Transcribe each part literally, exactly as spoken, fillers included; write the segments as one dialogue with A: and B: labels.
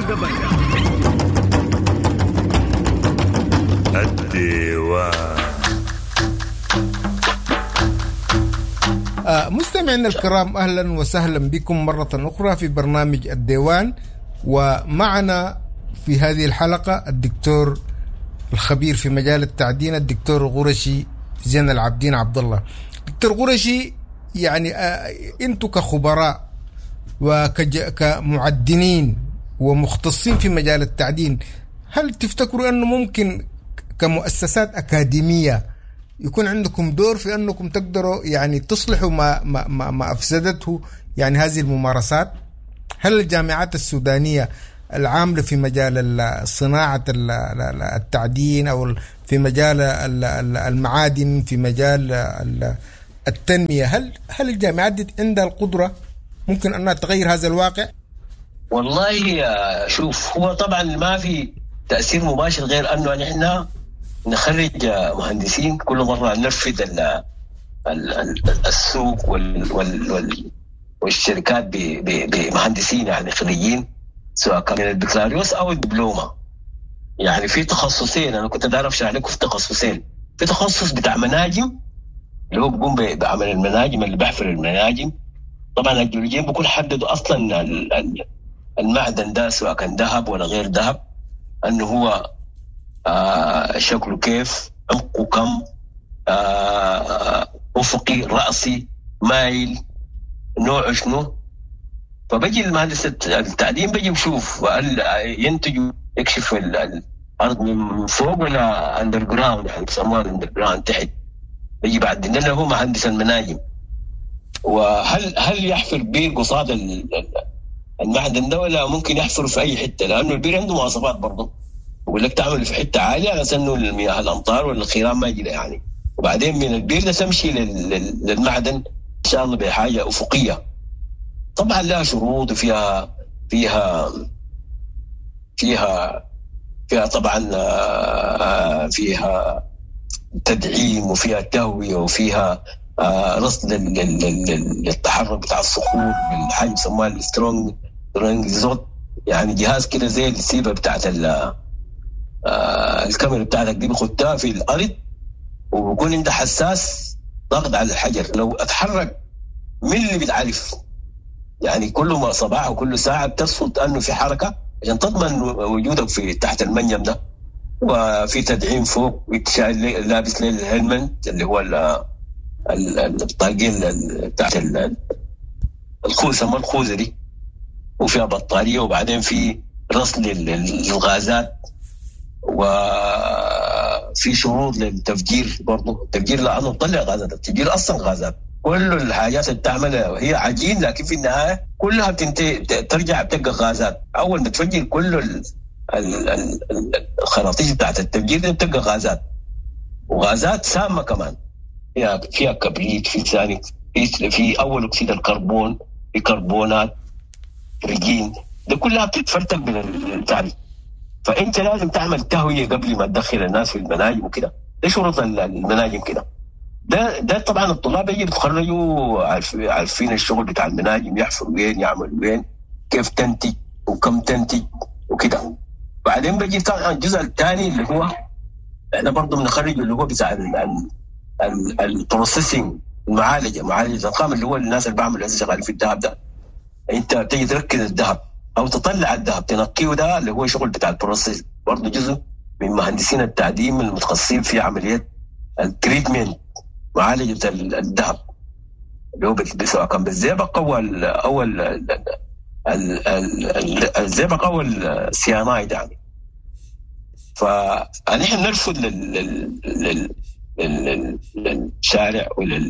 A: الديوان.
B: مستمعينا الكرام، أهلا وسهلا بكم مرة أخرى في برنامج الديوان. ومعنا في هذه الحلقة الدكتور الخبير في مجال التعدين الدكتور غرشي زين العابدين عبد الله. دكتور غرشي، يعني أنتم كخبراء وكمعدنين ومختصين في مجال التعدين، هل تفتكروا أنه ممكن كمؤسسات أكاديمية يكون عندكم دور في أنكم تقدروا يعني تصلحوا ما, ما, ما, ما أفسدته يعني هذه الممارسات؟ هل الجامعات السودانية العاملة في مجال صناعة التعدين أو في مجال المعادن، في مجال التنمية، هل هل الجامعات دي عندها القدرة ممكن أنها تغير هذا الواقع؟
C: والله شوف، هو طبعا ما في تأثير مباشر غير أنه نحن نخرج مهندسين كل مرة نرفض السوق وال وال والشركات بمهندسين يعني خريجين، سواء كان من البكالوريوس أو الدبلومة. يعني في تخصصين، أنا كنت أعرف شرح لكم في تخصصين. في تخصص بتاع مناجم اللي هو بيقوم بعمل المناجم، اللي بحفر المناجم. طبعا الجيولوجيين بيكون حددوا أصلا المعدن ده سواء كان ذهب ولا غير ذهب، أنه هو آه شكله كيف، عمقه كم، آه أفقي، رأسي، مايل، نوعه شنو. فبجي المهندس التعدين بجي بشوف هل ينتجوا يكشف الأرض من فوق ولا أندر جراوند، يعني بيسموها أندر جراوند تحت. بجي بعد إنه هو مهندس المناجم، وهل هل يحفر بير قصاد المعدن ده ولا ممكن يحفر في أي حتة، لأنه البير عنده مواصفات برضه. يقول لك تعمل في حتة عالية على سنه المياه الأمطار ولا الخيران ما يجي يعني، وبعدين من البير ده تمشي للمعدن إن شاء الله بحاجة أفقية. طبعا لها شروط وفيها فيها فيها فيها طبعا فيها تدعيم وفيها تهوية وفيها رصد للتحرك بتاع الصخور بالحاجة يسموها السترونج زوت، يعني جهاز كده زي السيبة بتاعت الكاميرا بتاعتك دي بخدها في الأرض، وبكون عندها حساس ضغط على الحجر. لو اتحرك من اللي بتعرف يعني كل ما صباح وكل ساعة بتصفط أنه في حركة عشان تضمن وجودك في تحت المنجم ده. وفي تدعيم فوق، لابس للهلمنت اللي هو الطاقين تحت الخوذة، ما الخوذة دي، وفيها بطارية، وبعدين في رصد للغازات، وفي شروط للتفجير برضو. التفجير لأنه تطلع غازات، التفجير أصلا غازات. كل الحاجات اللي بتعملها هي عجين، لكن في النهاية كلها بتنتهي ترجع بتبقى غازات. أول ما تفجر كل الخراطيش بتاعت التفجير دي بتبقى غازات، وغازات سامة كمان. فيها فيها كبريت، في ثاني في, في أول أكسيد الكربون، في كربونات، رجين، ده كلها بتتفرتك من التعريف. فأنت لازم تعمل تهوية قبل ما تدخل الناس في المناجم وكده. ده شروط المناجم كده. ده ده طبعا الطلاب يجي يتخرجوا عارفين الشغل بتاع المناجم، يحفروا وين، يعملوا وين، كيف تنتج وكم تنتج وكده. بعدين بيجي طبعا الجزء الثاني اللي هو احنا برضه بنخرج اللي هو بتاع البروسيسنج، المعالجه، معالجه الخام، اللي هو الناس اللي بعملوا شغالين في الذهب ده. انت بتيجي تركز الذهب او تطلع الذهب تنقيه، ده اللي هو شغل بتاع البروسيس، برضه جزء من مهندسين التعدين المتخصصين في عمليات التريتمنت، معالجه الذهب، اللي هو سواء كان بالزئبق او او الزئبق او السيانايد يعني. فنحن نرفض للشارع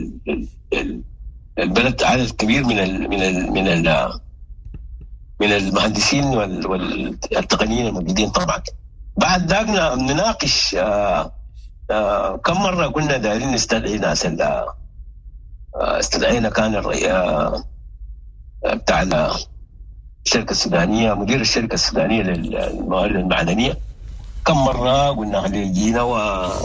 C: وللبلد عدد كبير من ال من ال من ال من المهندسين والتقنيين الموجودين. طبعا بعد ذاك نناقش آآ آآ كم مرة قلنا دايرين نستدعي ناس، استدعينا كان الرئيس بتاع الشركة السودانية، مدير الشركة السودانية للموارد المعدنية، كم مرة قلنا خليه يجينا و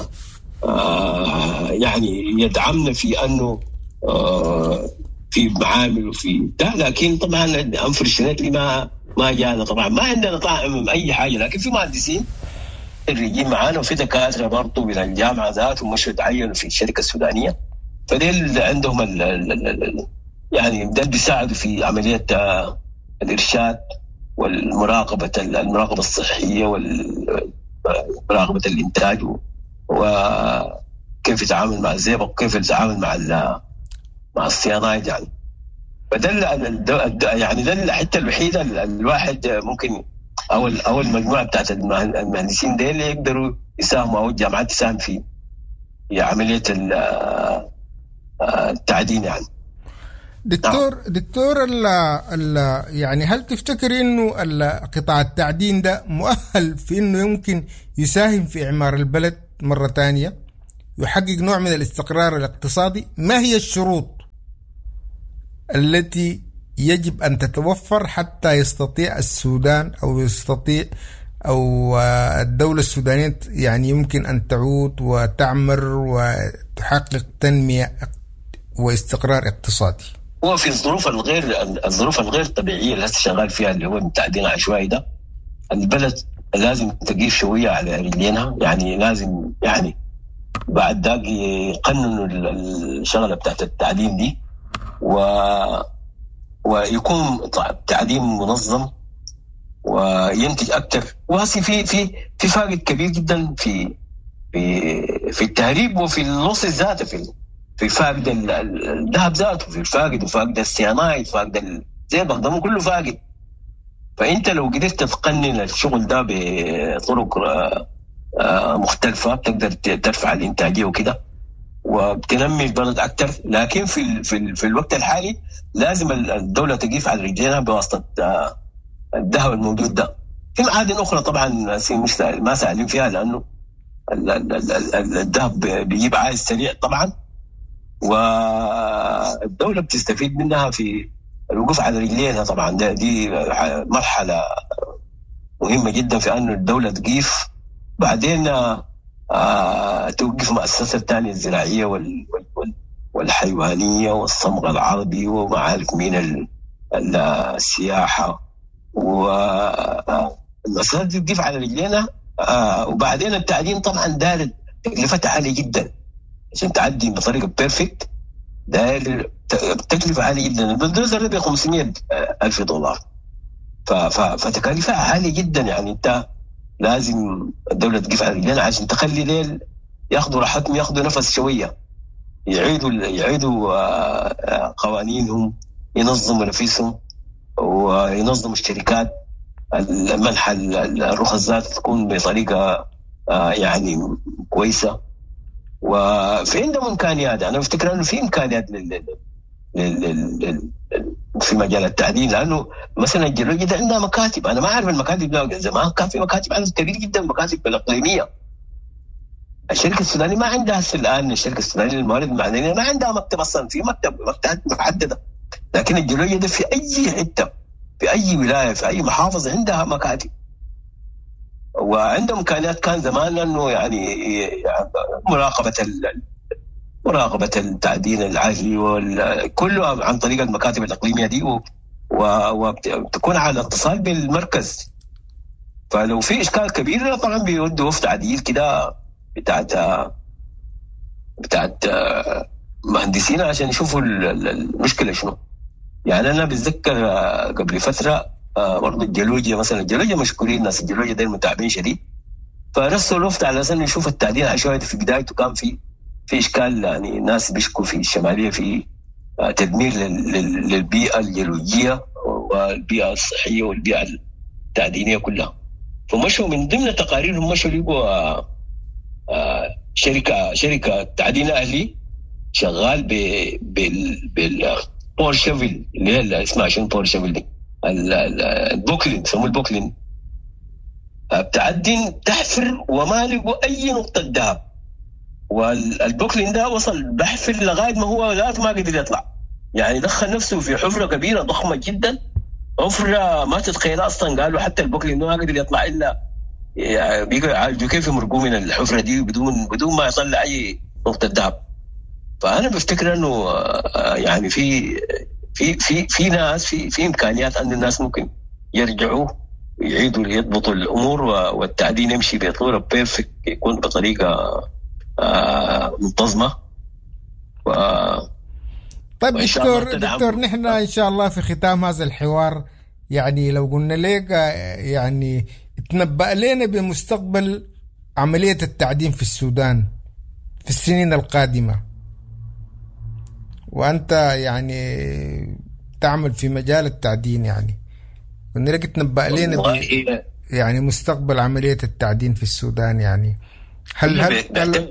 C: يعني يدعمنا في أنه في معامل وفي ده. لكن طبعا أنفرشنتلي ما ما جانا طبعا، ما عندنا طاقم اي حاجه، لكن في مهندسين الرجيم معانا، وفي دكاتره برضه من الجامعه ذاتهم مشوا تعينوا في الشركه السودانيه، فديل عندهم ال ال ال يعني ده بيساعدوا في عمليه الارشاد والمراقبه المراقبه الصحيه ومراقبه الانتاج وكيف يتعامل مع الزئبق وكيف يتعامل مع مع الصيانات يعني. فده يعني ده الحته الوحيده الواحد ممكن او او المجموعه بتاعت المهندسين دي اللي يقدروا يساهموا او الجامعات تساهم في في عمليه التعدين يعني.
B: دكتور دكتور ال ال يعني هل تفتكر انه قطاع التعدين ده مؤهل في انه يمكن يساهم في اعمار البلد مره ثانيه، يحقق نوع من الاستقرار الاقتصادي؟ ما هي الشروط التي يجب أن تتوفر حتى يستطيع السودان أو يستطيع أو الدولة السودانية يعني يمكن أن تعود وتعمر وتحقق تنمية واستقرار اقتصادي؟
C: هو في الظروف الغير الظروف الغير طبيعية اللي شغال فيها اللي هو التعدين العشوائي ده، البلد لازم تقيف شوية على رجلينها، يعني لازم يعني بعد ذاك يقننوا الشغلة بتاعت التعدين دي و ويكون تعدين منظم وينتج اكثر. وهسي في في في فارق كبير جدا في في في التهريب وفي اللص الذاتي، في في فاقد الذهب ذاته، في الفاقد وفاقد السيانايد، فاقد الزئبق ده كله فاقد. فانت لو قدرت تقنن الشغل ده بطرق مختلفه بتقدر ترفع الانتاجيه وكده وبتنمي البلد اكثر. لكن في في في الوقت الحالي لازم الدوله تقيف على رجليها بواسطه الذهب الموجود ده. في معادن اخرى طبعا مش ما سالين فيها لانه الذهب بيجيب عائد سريع طبعا، والدوله بتستفيد منها في الوقوف على رجليها طبعا. ده دي مرحله مهمه جدا في انه الدوله تقيف، بعدين آه، توقف مؤسسة الثانية الزراعية وال وال والحيوانية والصمغ العربي ومعارف من السياحة، والمؤسسات دي تقف على رجلينا. آه، وبعدين التعدين طبعا دار تكلفتها عالية جدا عشان تعدي بطريقة بيرفكت، دار تكلفة عالية جدا. البلدوزر ده ب خمسمية ألف دولار، فتكاليفها عالية جدا. يعني انت لازم الدولة تقف على رجلينا عشان تخلي ليل ياخذوا راحتهم، ياخذوا نفس شوية، يعيدوا يعيدوا قوانينهم، ينظموا نفسهم وينظموا الشركات، المنح الرخص ذات تكون بطريقة يعني كويسة. وفي عندهم إمكانيات، أنا أفتكر أنه في إمكانيات لل لل في مجال التعدين، لانه مثلا الجيولوجيا ده عندها مكاتب. انا ما اعرف المكاتب ده، زمان كان في مكاتب عدد كبير جدا، مكاتب الاقليميه. الشركه السودانيه ما عندها هسه الان، الشركه السودانيه للموارد المعدنيه ما عندها مكتب اصلا، في مكتب مكتبات محدده. لكن الجيولوجيا ده في اي حته، في اي ولايه، في اي محافظه عندها مكاتب وعندهم امكانيات. كان زمان انه يعني مراقبه مراقبة التعدين العالي وكله عن طريق المكاتب الإقليمية دي، وتكون على اتصال بالمركز. فلو في إشكال كبير طبعا بيودوا وفد عديل كده بتاعت بتاعت مهندسين عشان يشوفوا المشكلة شنو. يعني أنا بتذكر قبل فترة برضه الجيولوجيا مثلا، الجيولوجيا مشكورين، الناس الجيولوجيا دي متعبين شديد، فرسلوا الوفد على أساس يشوف التعدين العشوائي في بدايته كان في في إشكال. يعني الناس بيشكوا في الشمالية في تدمير للبيئة الجيولوجية والبيئة الصحية والبيئة التعدينية كلها. فمشوا من ضمن تقاريرهم مشوا لقوا شركة شركة تعدين أهلي شغال بالبور شيفل اللي هي اسمها شنو بور شيفل دي، البوكلين يسموه البوكلين، بتعدين تحفر وما لقوا أي نقطة ذهب. والبوكلين ده وصل بحفر لغاية ما هو ذات ما قدر يطلع، يعني دخل نفسه في حفرة كبيرة ضخمة جدا، حفرة ما تتخيلها أصلا. قالوا حتى البوكلين ما قدر يطلع إلا يعني بيقوا يعالجوا كيف يمرقوا من الحفرة دي بدون بدون ما يطلع أي نقطة ذهب. فأنا بفتكر إنه يعني في في في في ناس في في إمكانيات أن الناس ممكن يرجعوا يعيدوا يضبطوا الأمور والتعدين يمشي بصورة بيرفكت، يكون بطريقة منتظمة. و...
B: طيب دكتور دكتور نحن إن شاء الله في ختام هذا الحوار، يعني لو قلنا لك يعني تنبأ لنا بمستقبل عملية التعدين في السودان في السنين القادمة، وأنت يعني تعمل في مجال التعدين، يعني قلنا لك تنبأ لنا يعني مستقبل عملية التعدين في السودان، يعني هل هل هل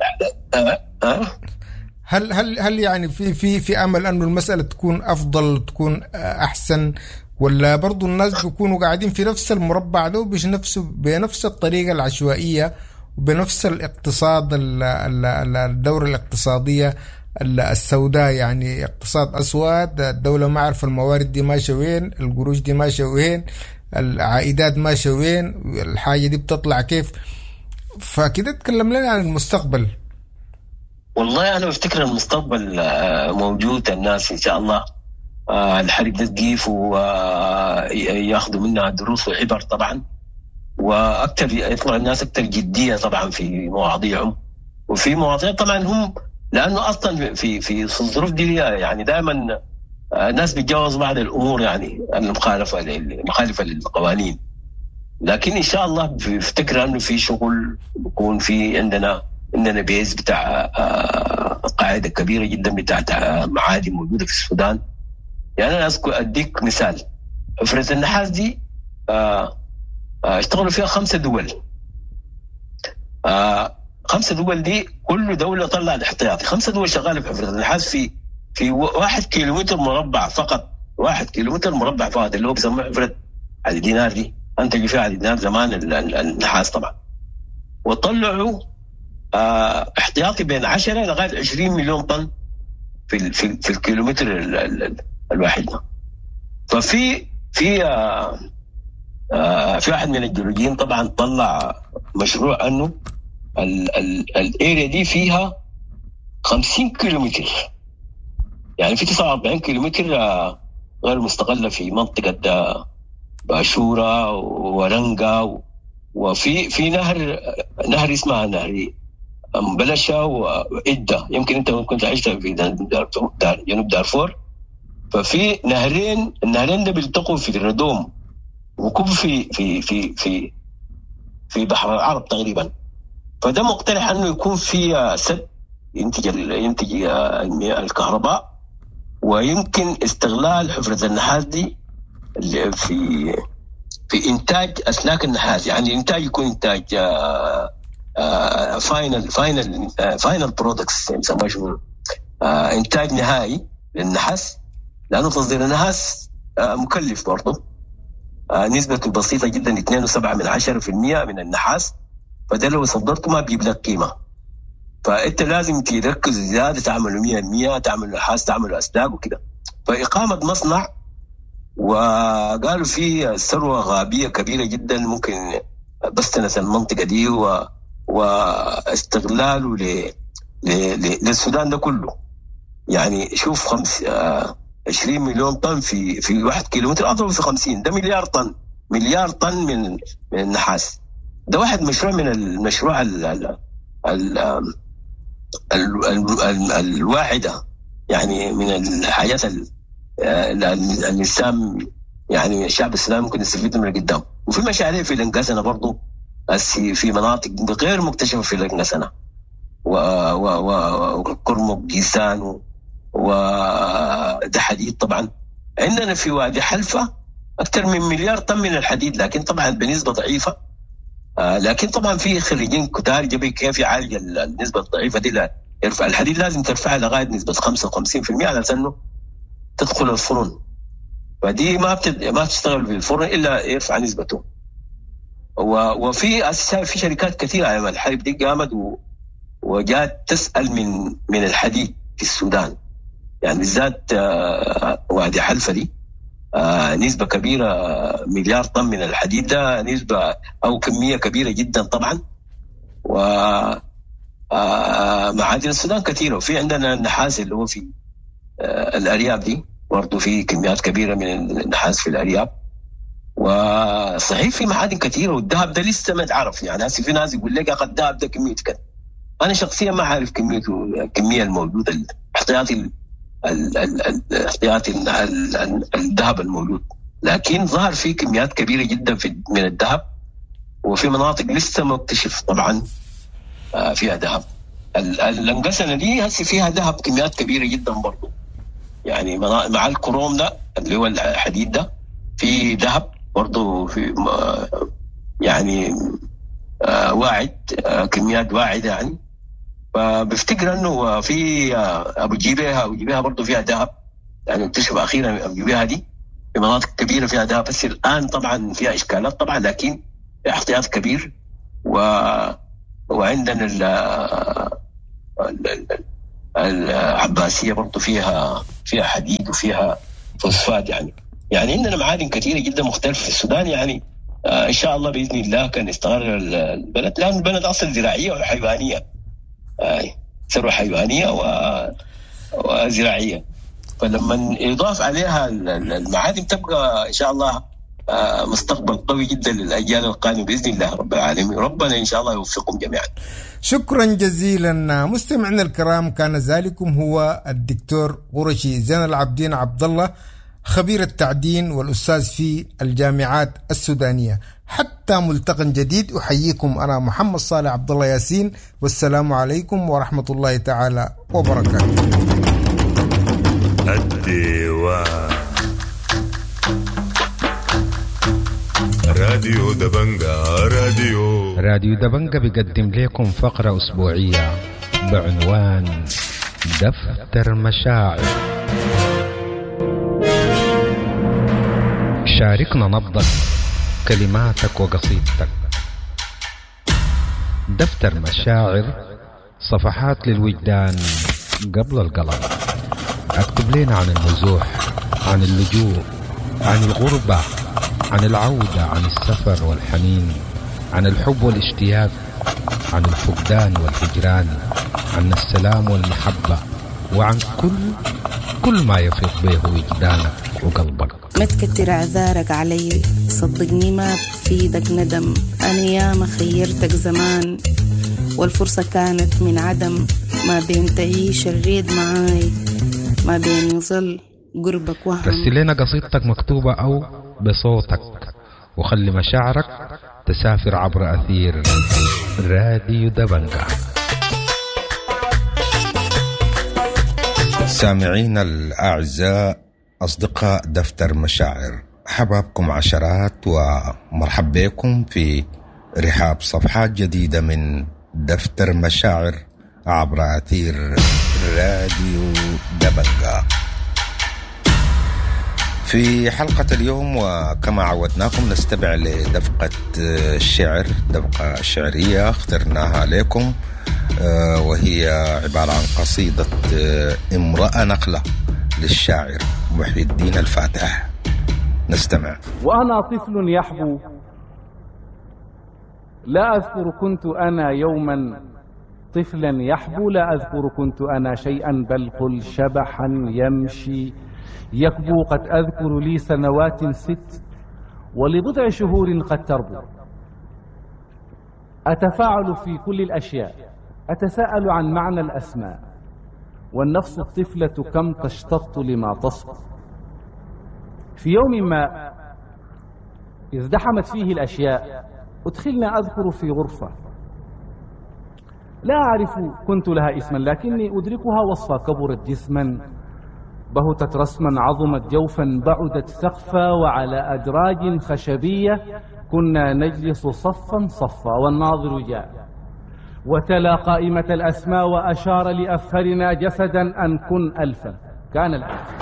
B: هل, هل, هل يعني في في في أمل أنه المسألة تكون أفضل، تكون أحسن، ولا برضو الناس بيكونوا قاعدين في نفس المربع ده بنفس بنفس الطريقة العشوائية وبنفس الاقتصاد الدورة الاقتصادية السوداء، يعني اقتصاد أسود، الدولة ما عارفة الموارد دي ماشية وين، القروش دي ماشية وين، العائدات ماشية وين، الحاجة دي بتطلع كيف؟ فكده تكلم لنا عن المستقبل.
C: والله أنا بفتكر المستقبل موجود، الناس إن شاء الله الحرب ده تقيف وياخذوا منها دروس وعبر طبعا، وأكثر يطلع الناس أكثر جدية طبعا في مواضيعهم، وفي مواضيع طبعا هم لأنه أصلا في في الظروف دي يعني دائما الناس بيتجاوزوا بعض الأمور يعني المخالفة المخالفة للقوانين، لكن إن شاء الله بفتكر أنه في شغل بيكون في عندنا عندنا بيز بتاع قاعدة كبيرة جدا بتاعت معادن موجودة في السودان. يعني أنا أذكر أديك مثال، حفرة النحاس دي اشتغلوا فيها خمسة دول، خمسة دول دي كل دولة طلع الاحتياطي، خمسة دول شغالة في حفرة النحاس في في واحد كيلومتر مربع فقط، واحد كيلومتر مربع فقط اللي هو بيسموه حفرة علي دينار دي، أنتجوا فيها علي دينار زمان النحاس طبعا، وطلعوا اه احتياطي بين عشرة لغاية عشرين مليون طن في في, في الكيلومتر ال ال الواحد ده. ففي في آه آه في واحد من الجيولوجيين طبعا طلع مشروع انه الاريا دي فيها خمسين كيلومتر، يعني في تسعة وأربعين كيلومتر آه غير مستقلة في منطقة آه باشورة ورنقة، وفي في نهر نهر اسمها نهر بلشة وإدة، يمكن أنت ممكن تعيش في دار جنوب دارفور. ففي نهرين، النهرين ده بيلتقوا في الردوم وكب في في في في في بحر العرب تقريبا. فده مقترح انه يكون في سد ينتج ينتج الكهرباء، ويمكن استغلال حفرة النحاس دي في في انتاج اسلاك النحاس، يعني انتاج يكون انتاج فاينل فاينل فاينل برودكتس يسموه شو انتاج نهائي للنحاس، لانه تصدير النحاس مكلف برضه، نسبته بسيطة جدا اثنين وسبعة من عشرة في المية من النحاس، فده لو صدرته ما بيجيب لك قيمة. فأنت لازم تركز زيادة، تعمل مية المية، تعمل نحاس، تعمل أسلاك وكده. فإقامة مصنع، وقالوا فيه ثروة غابية كبيرة جدا ممكن بستنس المنطقة دي و... واستغلاله ل... ل... ل... للسودان ده كله. يعني شوف خمس آه عشرين مليون طن في في واحد كيلومتر، اضرب في خمسين، ده مليار طن، مليار طن من من النحاس. ده واحد مشروع من المشروع ال ال ال ال ال الواحده، يعني من الحاجات الانسان يعني الشعب السوداني ممكن يستفيد منها قدام. وفي مشاريع في الانقسنه برضه في مناطق غير مكتشفه في الانقسنه و و وكرمك جيسان وده حديد. طبعا عندنا في وادي حلفة أكثر من مليار طن من الحديد، لكن طبعا بنسبة ضعيفة. آه لكن طبعا في خريجين كتار جبي كيف يعالج النسبة الضعيفة دي، لا يرفع الحديد لازم ترفعها لغاية نسبة خمسة وخمسين في المية على أنه تدخل الفرن، فدي ما بتد... ما تشتغل في الفرن إلا يرفع نسبته. و... وفي أساسا في شركات كثيرة على الحرب دي قامت و... وجات تسأل من من الحديد في السودان، يعني بالذات وادي حلفة دي نسبة كبيرة، مليار طن من الحديد، ده نسبة أو كمية كبيرة جدا طبعا. ومعادن السودان كثيرة، وفي عندنا النحاس اللي هو في الأرياف دي برضو في كميات كبيرة من النحاس في الأرياف. وصحيح في معادن كثيره والذهب ده لسه ما تعرف. يعني هسه في ناس يقول لك اخذ الذهب ده كميه كذا، انا شخصيا ما عارف كميته الكميه الموجوده الاحتياطي الاحتياطي الذهب الموجود، لكن ظهر في كميات كبيره جدا في من الذهب، وفي مناطق لسه ما اكتشف طبعا فيها ذهب. الانقسنه دي هسه فيها ذهب كميات كبيره جدا برضه، يعني مع الكروم ده اللي هو الحديد ده في ذهب برضه، في يعني واعد كميات واعده يعني. فبفتكر انه في ابو جيبيها ابو جيبيها برضه فيها ذهب، يعني اكتشف اخيرا ابو جيبيها دي في مناطق كبيره فيها ذهب، بس الان طبعا فيها اشكالات طبعا، لكن احتياط كبير. و وعندنا ال العباسيه برضه فيها فيها حديد وفيها فوسفات، يعني يعني عندنا معادن كثيره جدا مختلفه في السودان. يعني آه ان شاء الله باذن الله كان يستقر البلد، لان البلد اصلا زراعيه وحيوانيه، آه ثروه حيوانيه وزراعيه، فلما يضاف عليها المعادن تبقى ان شاء الله آه مستقبل قوي جدا للاجيال القادمه باذن الله رب العالمين. ربنا ان شاء الله يوفقكم جميعا.
B: شكرا جزيلا مستمعينا الكرام، كان ذلكم هو الدكتور قرشي زين العابدين عبد الله، خبير التعدين والأستاذ في الجامعات السودانية. حتى ملتقى جديد أحييكم أنا محمد صالح عبد الله ياسين، والسلام عليكم ورحمة الله تعالى وبركاته.
A: الديوان راديو دبنجا راديو
D: راديو دبنجا بيقدم لكم فقرة أسبوعية بعنوان دفتر مشاعر. شاركنا نبضك، كلماتك وقصيدتك. دفتر مشاعر، صفحات للوجدان قبل القلم. اكتب لنا عن النزوح، عن اللجوء، عن الغربة، عن العودة، عن السفر والحنين، عن الحب والاشتياق، عن الفقدان والهجران، عن السلام والمحبة، وعن كل كل ما يفيض به وجدانك وقلبك.
E: ما تكتر اعذارك علي، صدقني ما بفيدك ندم. انا ياما خيرتك زمان والفرصة كانت من عدم، ما بين تعيش الريد معاي، ما بين يظل قربك وهم.
D: رسل لنا قصيدتك مكتوبة أو بصوتك، وخلي مشاعرك تسافر عبر أثير راديو دبنجا.
F: سامعين الأعزاء، أصدقاء دفتر مشاعر، حبابكم عشرات ومرحب بكم في رحاب صفحات جديدة من دفتر مشاعر عبر أثير راديو دبنجا. في حلقة اليوم وكما عودناكم نستمع لدفقة الشعر، دفقة شعرية اخترناها لكم، وهي عبارة عن قصيدة امرأة نقلة للشاعر محي الدين الفاتح. نستمع.
G: وأنا طفل يحبو، لا أذكر كنت أنا يوما طفلا يحبو، لا أذكر كنت أنا شيئا، بل قل شبحا يمشي يكبو. قد أذكر لي سنوات ست ولبضع شهور قد تربو. أتفاعل في كل الأشياء، أتساءل عن معنى الأسماء، والنفس الطفلة كم تشتط لما تصبو. في يوم ما ازدحمت فيه الأشياء أدخلنا أذكر في غرفة لا أعرف كنت لها اسما، لكني أدركها وصفا. كبرت جسما، بهتت رسما، عظمت جوفا، بعدت سقفا، وعلى أدراج خشبية كنا نجلس صفا صفا. والناظر جاء وتلا قائمة الأسماء وأشار لأفهرنا جسدا أن كن ألفا. كان الألف.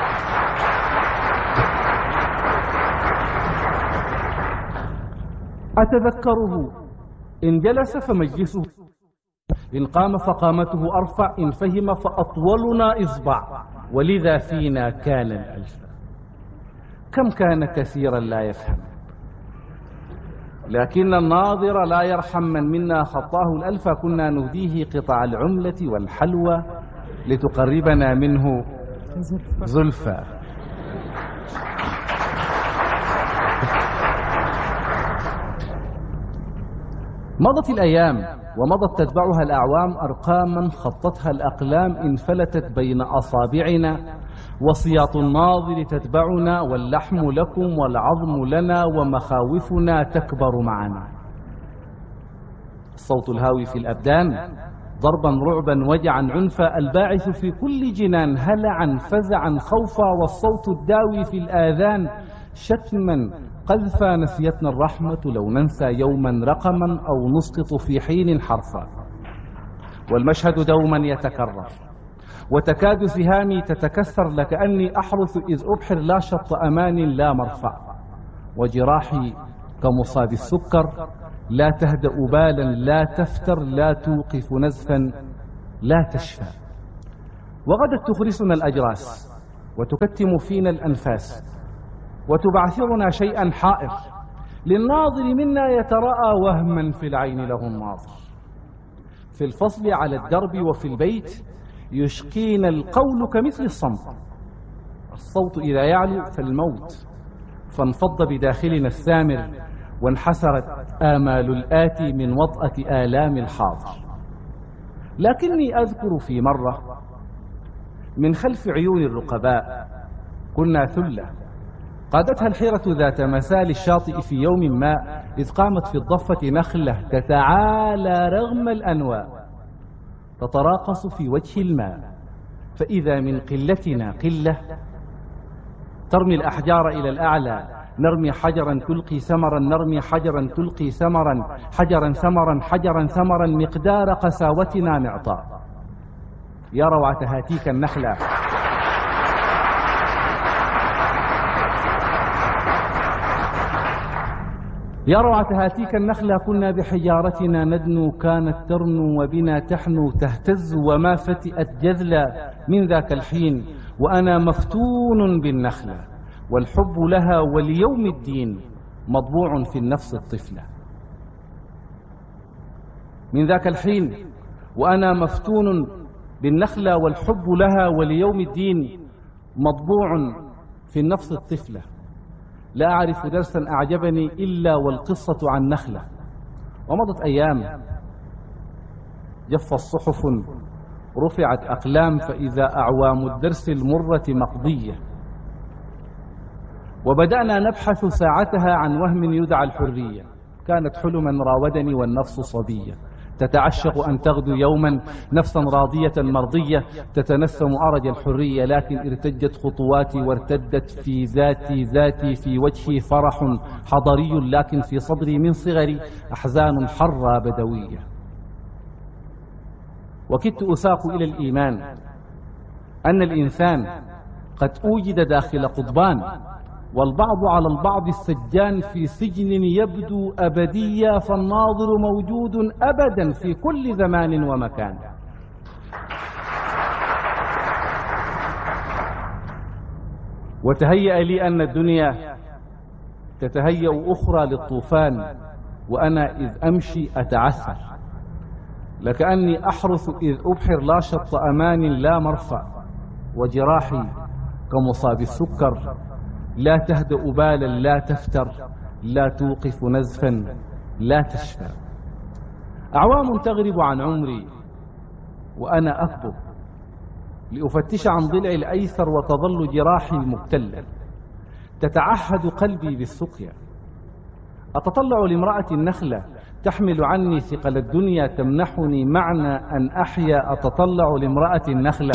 G: أتذكره إن جلس فمجلسه، إن قام فقامته أرفع، إن فهم فأطولنا إصبع، ولذا فينا كان الألف. كم كان كثيرا لا يفهم، لكن الناظر لا يرحم من منا خطاه الألف. كنا نهديه قطع العملة والحلوى لتقربنا منه زلفى. مضت الأيام ومضت تتبعها الأعوام أرقاما خطتها الأقلام انفلتت بين أصابعنا، وسياط الناظر تتبعنا، واللحم لكم والعظم لنا، ومخاوفنا تكبر معنا. الصوت الهاوي في الأبدان ضربا رعبا وجعا عنفا، الباعث في كل جنان هلعا فزعا خوفا، والصوت الداوي في الآذان شتما قذفا. نسيتنا الرحمة لو ننسى يوما رقما أو نسقط في حين حرفا. والمشهد دوما يتكرر، وتكاد سهامي تتكسر لكأني أحرث إذ أبحر لا شط أمان لا مرفع، وجراحي كمصاب السكر لا تهدأ بالا لا تفتر لا توقف نزفا لا تشفى. وغدت تخرسنا الأجراس وتكتم فينا الأنفاس، وتبعثرنا شيئا حائر للناظر منا يتراءى وهما في العين له الناظر. في الفصل على الدرب وفي البيت يشقينا القول كمثل الصمت، الصوت إذا يعلو فالموت، فانفض بداخلنا الثامر وانحسرت آمال الآتي من وطأة آلام الحاضر. لكني أذكر في مرة من خلف عيون الرقباء كنا ثلة قادتها الحيرة ذات مسال الشاطئ في يوم ما، إذ قامت في الضفة نخلة تتعالى رغم الأنواء تتراقص في وجه الماء، فإذا من قلتنا قلة ترمي الأحجار إلى الأعلى، نرمي حجرا تلقي ثمرا، نرمي حجرا تلقي ثمرا، حجرا ثمرا حجرا ثمرا، مقدار قساوتنا معطاء. يا روعة هاتيك النخلة يا روعة هاتيك النخلة، كنا بحجارتنا ندنو، كانت ترنو وبنا تحنو تهتز، وما فتئت جذلا من ذاك الحين، وأنا مفتون بالنخلة، والحب لها وليوم الدين مطبوع في النفس الطفلة. من ذاك الحين وأنا مفتون بالنخلة، والحب لها وليوم الدين مطبوع في النفس الطفلة. لا أعرف درسا أعجبني إلا والقصة عن نخلة. ومضت أيام جف الصحف رفعت أقلام، فإذا أعوام الدرس المرة مقضية، وبدأنا نبحث ساعتها عن وهم يدعى الحرية. كانت حلما راودني والنفس صبية، تتعشق أن تغدو يوما نفسا راضية مرضية، تتنسم أرج الحرية، لكن ارتجت خطواتي وارتدت في ذاتي ذاتي، في وجهي فرح حضري، لكن في صدري من صغري أحزان حرة بدوية. وكدت أساق إلى الإيمان أن الإنسان قد أوجد داخل قضبان، والبعض على البعض السجان في سجن يبدو أبديا، فالناظر موجود أبدا في كل زمان ومكان. وتهيأ لي أن الدنيا تتهيأ أخرى للطوفان، وأنا إذ أمشي أتعثر، لكأني أحرث إذ أبحر لا شط أمان لا مرفع، وجراحي كمصاب السكر لا تهدأ بالا لا تفتر، لا توقف نزفا لا تشفى. أعوام تغرب عن عمري وأنا أكبر لأفتش عن ضلع الأيسر، وتظل جراحي مبتلة تتعهد قلبي بالسقيا. أتطلع لامرأة النخلة تحمل عني ثقل الدنيا، تمنحني معنى أن أحيا. أتطلع لامرأة النخلة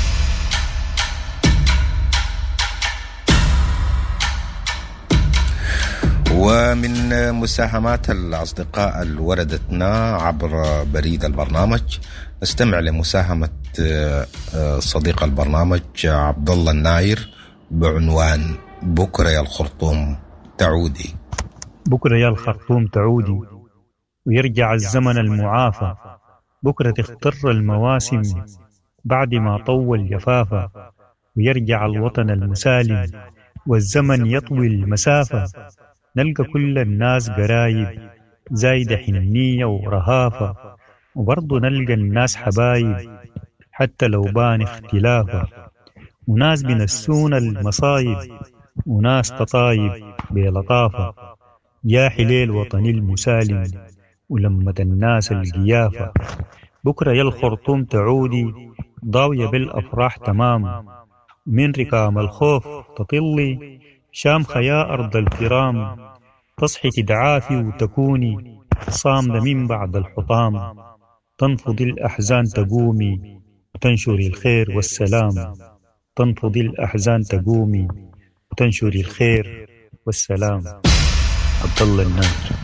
F: ومن مساهمات الأصدقاء اللي وردتنا عبر بريد البرنامج نستمع لمساهمة صديق البرنامج عبد الله الناير بعنوان بكرة يا الخرطوم تعودي.
H: بكرة يا الخرطوم تعودي ويرجع الزمن المعافى، بكرة تختر المواسم بعد ما طول جفافة، ويرجع الوطن المسالم والزمن يطوي المسافة، نلقى كل الناس قرايب زايدة حنية ورهافة، وبرضو نلقى الناس حبايب حتى لو بان اختلافة، وناس بنسون المصايب وناس تطايب بلطافة. يا حليل وطني المسالم ولمة الناس القيافة. بكرة يا الخرطوم تعودي ضاوية بالأفراح تمام، من ركام الخوف تطلي شامخة يا أرض الكرام، تصحي تدعافي وتكوني صامدة من بعد الحطام، تنفضي الأحزان تقومي وتنشري الخير والسلام، تنفضي الأحزان تقومي وتنشري الخير والسلام. عبد الله الناجر.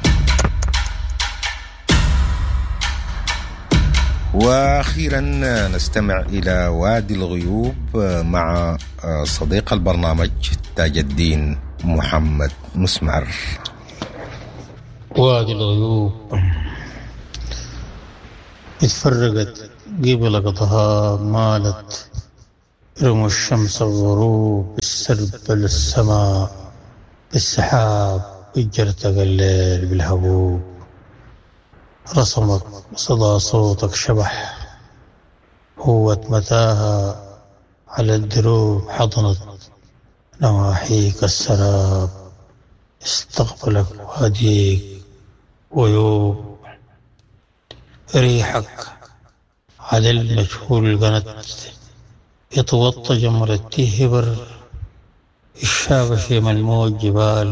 F: وأخيرا نستمع إلى وادي الغيوب مع صديق البرنامج تاج الدين محمد مسمعر.
I: وادي الغيوب اتفرقت قبل قطها مالت، رموا الشمس الغروب بالسرب للسماء، بالسحاب اجرتك الليل بالهبوب، رسمت صدى صوتك شبح، هوت متاها على الدروب، حضنت نواحيك السراب، استقبلك واديك ويوب، ريحك على المجهول قنت، يتوطى جمرة تهبر الشابة في ملموج جبال،